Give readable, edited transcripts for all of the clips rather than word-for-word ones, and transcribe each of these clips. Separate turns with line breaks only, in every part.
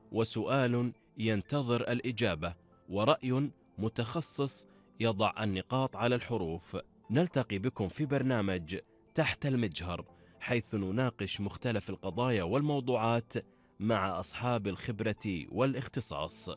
وسؤال ينتظر الإجابة، ورأي متخصص يضع النقاط على الحروف. نلتقي بكم في برنامج تحت المجهر، حيث نناقش مختلف القضايا والموضوعات مع أصحاب الخبرة والاختصاص.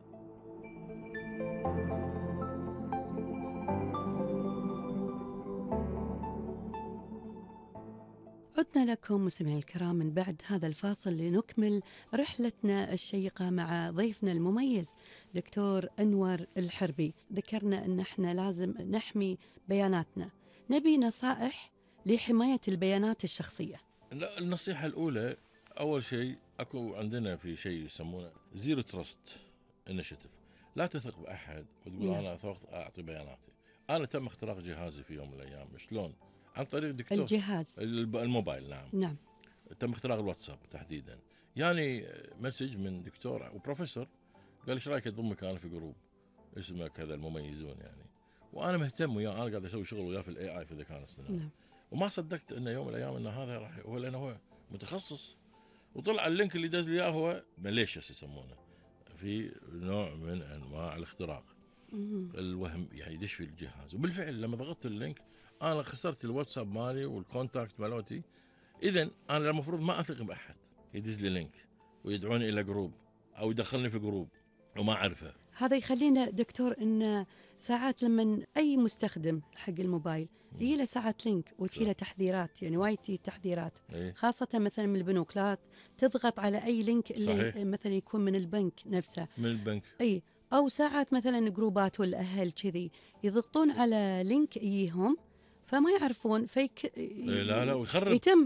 عدنا لكم مستمعي الكرام من بعد هذا الفاصل لنكمل رحلتنا الشيقة مع ضيفنا المميز دكتور أنور الحربي. ذكرنا أن احنا لازم نحمي بياناتنا، نبي نصائح لحماية البيانات الشخصية.
لا، النصيحة الأولى أول شيء أكو عندنا في شيء يسمونه زيرو تراست انيشيتيف. لا تثق بأحد وتقول
نعم.
أنا أعطي بياناتي. أنا تم اختراق جهازي في يوم من الأيام. شلون؟ عن طريق دكتور
الجهاز.
الموبايل. نعم.
نعم.
تم اختراق الواتساب تحديدا. يعني مسج من دكتور وبروفيسور قال ايش رايك اضمك انا في جروب اسمه كذا المميزون يعني. وانا مهتم وياه، انا قاعد اسوي شغل وياه في الاي اي في الذكاء الاصطناعي.
نعم.
وما صدقت انه يوم من الايام ان هذا راح هو، لانه هو متخصص. وطلع اللينك اللي دز لي اياه هو ماليشيس يسمونه، في نوع من انواع الاختراق. الوهم يعني يدش في الجهاز. وبالفعل لما ضغطت اللينك انا خسرت الواتساب مالي والكونتاكت مالوتي. اذا انا المفروض ما اثق باحد يدز لي لينك ويدعوني الى جروب او يدخلني في جروب وما اعرفه.
هذا يخلينا دكتور ان ساعات لما اي مستخدم حق الموبايل يجي له ساعات لينك وتجي له تحذيرات، يعني وايد تجي تحذيرات.
إيه؟
خاصة مثلا من البنوك، لا تضغط على اي لينك اللي
صحيح.
مثلا يكون من البنك نفسه.
من البنك.
اي، او ساعات مثلا جروبات والاهل كذي يضغطون على لينك يجيهم فما يعرفون
إيه، لا ويخرب.
يتم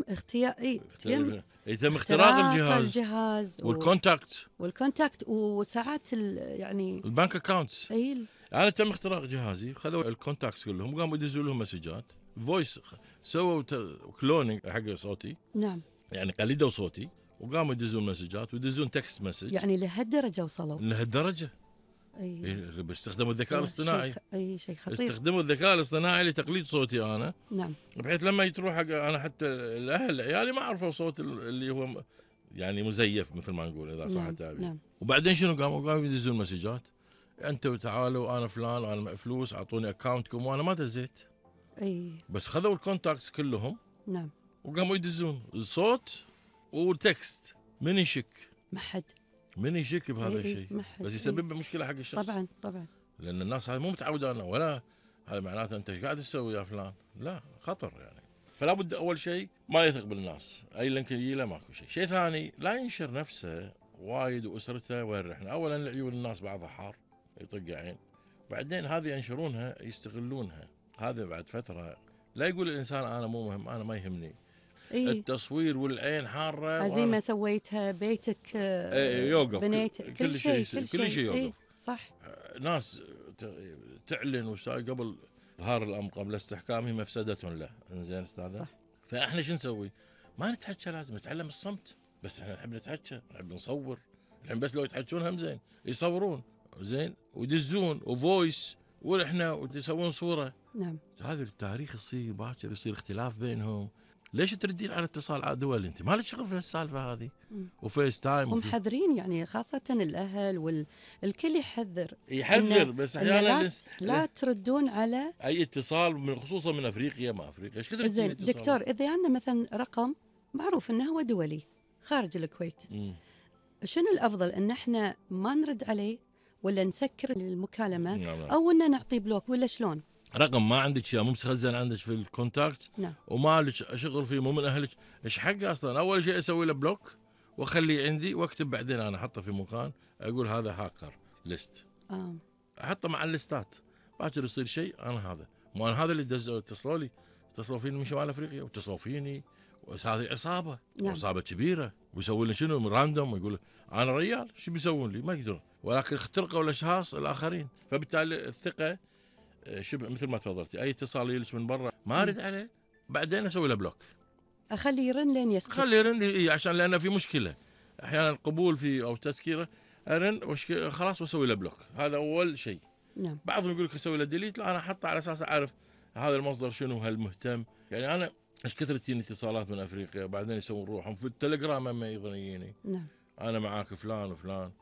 يتم اختراق
الجهاز
والكونتاكت
والكونتاكت وساعات يعني
البنك اكاونتس.
اي.
انا تم اختراق جهازي، خذوا الكونتاكتس كلهم وقاموا يدزوا لهم مسجات فويس، سووا كلونينج حق صوتي.
نعم.
يعني قلدوا صوتي وقاموا يدزون مسجات ويدزون تكست مسج.
يعني لهالدرجة وصلوا.
لهالدرجة.
اي.
باستخدموا الذكاء الاصطناعي.
اي شيء خطير.
استخدموا الذكاء الاصطناعي لتقليد صوتي انا.
نعم.
بحيث لما تروح حق انا حتى الاهل عيالي ما عرفوا صوت اللي هو يعني مزيف مثل ما نقول اذا صح
نعم.
التعبير.
نعم.
وبعدين شنو قاموا يدزون مسجات، انتوا تعالوا انا فلان وانا فلوس اعطوني اكاونتكم، وانا ما دزيت.
اي.
بس خذوا الكونتاكتس كلهم.
نعم.
وقاموا يدزون الصوت والتكست. من يشك؟
ما حد.
من يشك بهذا
أي
الشيء؟
ما حد.
بس يسبب مشكله حق الشخص.
طبعا طبعا.
لان الناس هاي مو متعوده انا ولا هذا معناته انت ايش قاعد تسوي يا فلان؟ لا، خطر يعني. فلا بد اول شيء ما يثق بالناس، اي لينك يجي له ماكو شيء. شيء ثاني، لا ينشر نفسه وايد واسرته وين رحنا. اولا لعيون الناس بعضها حار يطق عين، بعدين هذه ينشرونها يستغلونها. هذا بعد فتره لا يقول الانسان انا مو مهم، انا ما يهمني.
إيه؟
التصوير والعين حاره
عزيمه سويتها بيتك،
يوقف
بنيتك
كل شيء كل شيء يوقف.
إيه؟ صح.
ناس تعلن قبل ظهار الامر قبل استحكامه مفسده له. انزين استاذ.
صح.
فاحنا شو نسوي؟ ما نتحكى، لازم نتعلم الصمت. بس احنا نحب نتحكى، نحب نصور. الحين بس لو يتحكون هم زين، يصورون زين ويدزون وفويس واحنا وتسوون صوره.
نعم.
هذا التاريخ يصير باكر، يصير اختلاف بينهم. ليش تردين على اتصال دول؟ انت مالك شغل في السالفه هذه. وفيس تايم
هم محذرين يعني، خاصة الأهل والكل
يحذر بس احيانا
لا تردون على
اي اتصال من خصوصا من افريقيا. ما افريقيا ايش كثر
زين دكتور، اذا عندنا مثلا رقم معروف انه هو دولي خارج الكويت، شنو الافضل ان احنا ما نرد عليه ولا نسكر المكالمة؟
نعم.
او ان نعطي بلوك ولا شلون؟
رقم ما عندك مو مخزن عندك في الكونتاكت.
نعم.
وما لك شغل فيه، مو من اهلك، ايش حق اصلا؟ اول شيء اسوي له بلوك واخليه عندي واكتب بعدين انا احطه في مكان اقول هذا هاكر ليست. احطه مع الليستات. باكر يصير شيء انا هذا مو انا هذا اللي اتصلوا فيني من شمال افريقيا واتصلوا فيني، وهذه عصابه.
نعم.
عصابه كبيره ويسوون لي شنو من راندوم ويقول انا ريال شو بيسوون لي؟ ما يقدرون، ولكن اخترقوا الاشخاص الاخرين. فبالتالي الثقه شبه مثل ما تفضلتي، اي اتصال يجلس من برا ما ارد عليه، بعدين اسوي له بلوك.
اخليه يرن لين يسكت.
خليه يرن عشان لانه في مشكله احيانا القبول في او تذكيره ارن خلاص واسوي له بلوك. هذا اول شيء.
نعم.
بعضهم يقول لك اسوي له ديليت، لا انا احطه على اساس اعرف هذا المصدر شنو، هل مهتم. يعني انا ايش كثر تجيني اتصالات من افريقيا بعدين يسوون روحهم في التليجرام اما ايضا يجيني.
نعم.
انا معاك فلان وفلان